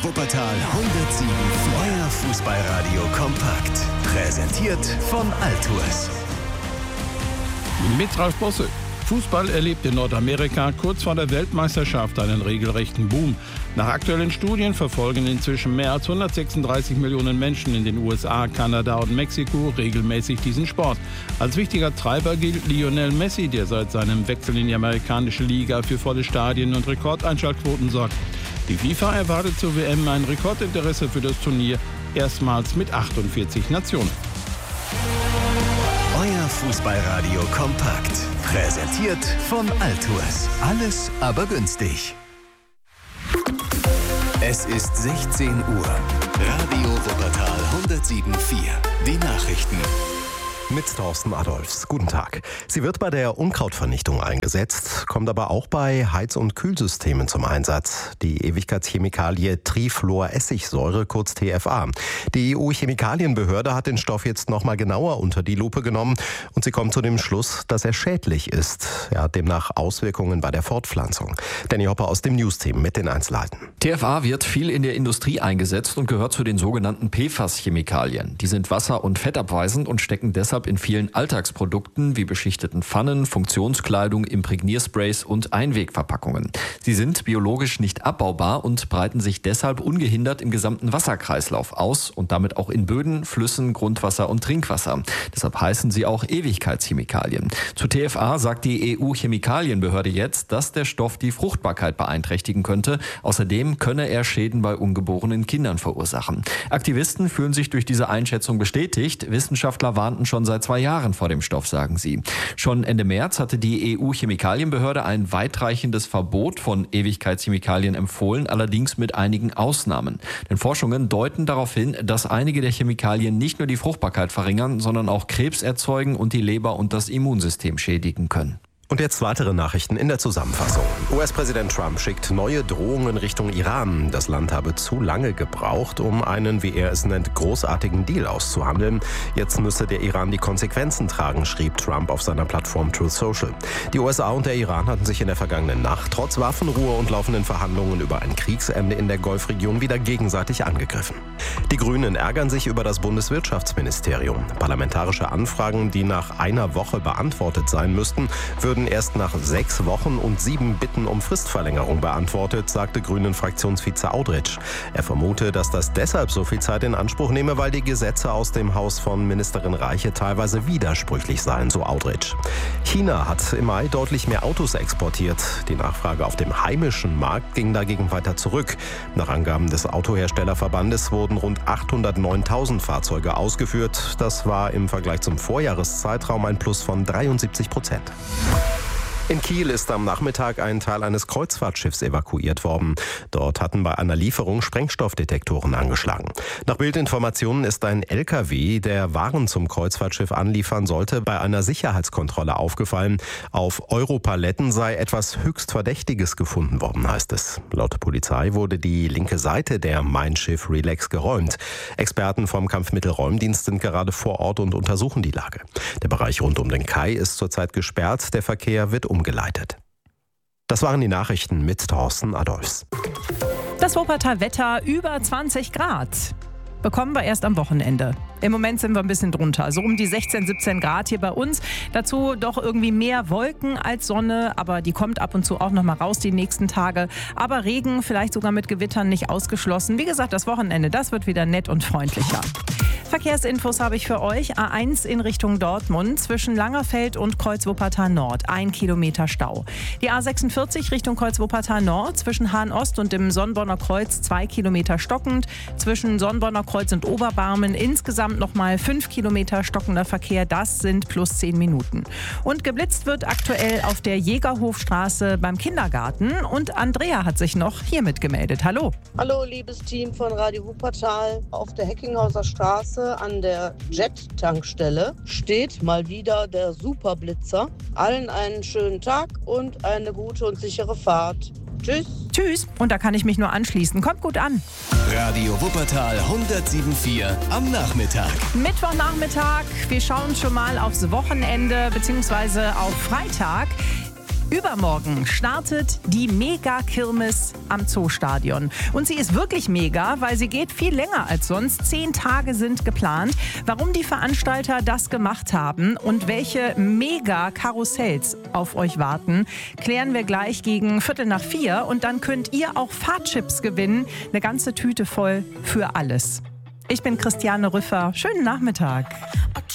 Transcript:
Wuppertal 107. Euer Fußballradio kompakt. Präsentiert von Altours. Mit Ralf Bosse. Fußball erlebt in Nordamerika kurz vor der Weltmeisterschaft einen regelrechten Boom. Nach aktuellen Studien verfolgen inzwischen mehr als 136 Millionen Menschen in den USA, Kanada und Mexiko regelmäßig diesen Sport. Als wichtiger Treiber gilt Lionel Messi, der seit seinem Wechsel in die amerikanische Liga für volle Stadien und Rekordeinschaltquoten sorgt. Die FIFA erwartet zur WM ein Rekordinteresse für das Turnier, erstmals mit 48 Nationen. Euer Fußballradio kompakt. Präsentiert von Altours. Alles aber günstig. Es ist 16 Uhr. Radio Wuppertal 107.4. Die Nachrichten. Mit Thorsten Adolfs. Guten Tag. Sie wird bei der Unkrautvernichtung eingesetzt, kommt aber auch bei Heiz- und Kühlsystemen zum Einsatz. Die Ewigkeitschemikalie Trifluoressigsäure, kurz TFA. Die EU-Chemikalienbehörde hat den Stoff jetzt nochmal genauer unter die Lupe genommen und sie kommt zu dem Schluss, dass er schädlich ist. Er hat demnach Auswirkungen bei der Fortpflanzung. Danny Hopper aus dem News-Team mit den Einzelheiten. TFA wird viel in der Industrie eingesetzt und gehört zu den sogenannten PFAS-Chemikalien. Die sind wasser- und fettabweisend und stecken deshalb in vielen Alltagsprodukten wie beschichteten Pfannen, Funktionskleidung, Imprägniersprays und Einwegverpackungen. Sie sind biologisch nicht abbaubar und breiten sich deshalb ungehindert im gesamten Wasserkreislauf aus und damit auch in Böden, Flüssen, Grundwasser und Trinkwasser. Deshalb heißen sie auch Ewigkeitschemikalien. Zu TFA sagt die EU-Chemikalienbehörde jetzt, dass der Stoff die Fruchtbarkeit beeinträchtigen könnte. Außerdem könne er Schäden bei ungeborenen Kindern verursachen. Aktivisten fühlen sich durch diese Einschätzung bestätigt. Wissenschaftler warnten schon seit 2 Jahren vor dem Stoff, sagen sie. Schon Ende März hatte die EU-Chemikalienbehörde ein weitreichendes Verbot von Ewigkeitschemikalien empfohlen, allerdings mit einigen Ausnahmen. Denn Forschungen deuten darauf hin, dass einige der Chemikalien nicht nur die Fruchtbarkeit verringern, sondern auch Krebs erzeugen und die Leber und das Immunsystem schädigen können. Und jetzt weitere Nachrichten in der Zusammenfassung. US-Präsident Trump schickt neue Drohungen Richtung Iran. Das Land habe zu lange gebraucht, um einen, wie er es nennt, großartigen Deal auszuhandeln. Jetzt müsse der Iran die Konsequenzen tragen, schrieb Trump auf seiner Plattform Truth Social. Die USA und der Iran hatten sich in der vergangenen Nacht trotz Waffenruhe und laufenden Verhandlungen über ein Kriegsende in der Golfregion wieder gegenseitig angegriffen. Die Grünen ärgern sich über das Bundeswirtschaftsministerium. Parlamentarische Anfragen, die nach einer Woche beantwortet sein müssten, würden erst nach 6 Wochen und 7 Bitten um Fristverlängerung beantwortet, sagte Grünen-Fraktionsvize Audretsch. Er vermute, dass das deshalb so viel Zeit in Anspruch nehme, weil die Gesetze aus dem Haus von Ministerin Reiche teilweise widersprüchlich seien, so Audretsch. China hat im Mai deutlich mehr Autos exportiert. Die Nachfrage auf dem heimischen Markt ging dagegen weiter zurück. Nach Angaben des Autoherstellerverbandes wurden rund 809.000 Fahrzeuge ausgeführt. Das war im Vergleich zum Vorjahreszeitraum ein Plus von 73%. In Kiel ist am Nachmittag ein Teil eines Kreuzfahrtschiffs evakuiert worden. Dort hatten bei einer Lieferung Sprengstoffdetektoren angeschlagen. Nach Bildinformationen ist ein LKW, der Waren zum Kreuzfahrtschiff anliefern sollte, bei einer Sicherheitskontrolle aufgefallen. Auf Europaletten sei etwas höchst Verdächtiges gefunden worden, heißt es. Laut Polizei wurde die linke Seite der Mein Schiff Relax geräumt. Experten vom Kampfmittelräumdienst sind gerade vor Ort und untersuchen die Lage. Der Bereich rund um den Kai ist zurzeit gesperrt. Der Verkehr wird umgeleitet. Das waren die Nachrichten mit Thorsten Adolfs. Das Wuppertal-Wetter über 20 Grad. Bekommen wir erst am Wochenende. Im Moment sind wir ein bisschen drunter, so um die 16, 17 Grad hier bei uns. Dazu doch irgendwie mehr Wolken als Sonne, aber die kommt ab und zu auch noch mal raus die nächsten Tage. Aber Regen, vielleicht sogar mit Gewittern, nicht ausgeschlossen. Wie gesagt, das Wochenende, das wird wieder nett und freundlicher. Verkehrsinfos habe ich für euch. A1 in Richtung Dortmund zwischen Langerfeld und Kreuz-Wuppertal Nord. 1 Kilometer Stau. Die A46 Richtung Kreuz-Wuppertal Nord zwischen Hahn-Ost und dem Sonnborner Kreuz 2 Kilometer stockend. Zwischen Sonnborner Kreuz und Oberbarmen insgesamt nochmal 5 Kilometer stockender Verkehr. Das sind plus 10 Minuten. Und geblitzt wird aktuell auf der Jägerhofstraße beim Kindergarten. Und Andrea hat sich noch hiermit gemeldet. Hallo. Hallo, liebes Team von Radio Wuppertal. Auf der Heckinghauser Straße an der Jet-Tankstelle steht mal wieder der Superblitzer. Allen einen schönen Tag und eine gute und sichere Fahrt. Tschüss. Tschüss. Und da kann ich mich nur anschließen. Kommt gut an. Radio Wuppertal 107.4 am Nachmittag. Mittwochnachmittag. Wir schauen schon mal aufs Wochenende bzw. auf Freitag. Übermorgen startet die Mega-Kirmes am Zoostadion. Und sie ist wirklich mega, weil sie geht viel länger als sonst. 10 Tage sind geplant. Warum die Veranstalter das gemacht haben und welche Mega-Karussells auf euch warten, klären wir gleich gegen 3:45. Und dann könnt ihr auch Fahrchips gewinnen. Eine ganze Tüte voll für alles. Ich bin Christiane Rüffer. Schönen Nachmittag.